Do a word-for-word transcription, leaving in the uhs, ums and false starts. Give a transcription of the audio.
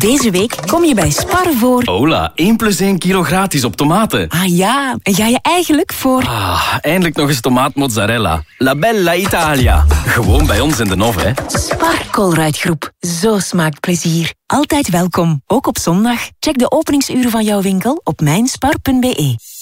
Deze week kom je bij Spar voor... Hola, één plus één kilo gratis op tomaten. Ah ja, en ga je eigenlijk voor... Ah, eindelijk nog eens tomaatmozzarella. La Bella Italia. Gewoon bij ons in de Nov, hè. Spar Colruyt-groep. Zo smaakt plezier. Altijd welkom, ook op zondag. Check de openingsuren van jouw winkel op mijnspar punt be.